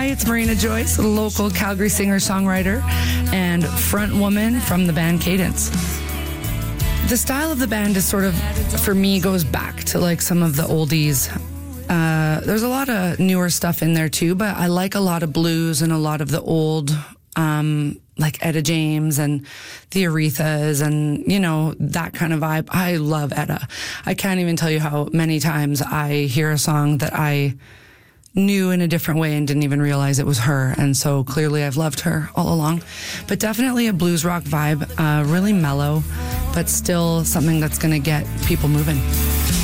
Hi, it's Marina Joyce, a local Calgary singer-songwriter and front woman from the band Cadence. The style of the band is sort of, for me, goes back to like some of the oldies. There's a lot of newer stuff in there too, but I like a lot of blues and a lot of the old, like Etta James and the Arethas and, you know, that kind of vibe. I love Etta. I can't even tell you how many times I hear a song that I knew in a different way and didn't even realize it was her. And so clearly I've loved her all along. But definitely a blues rock vibe, really mellow, but still something that's going to get people moving.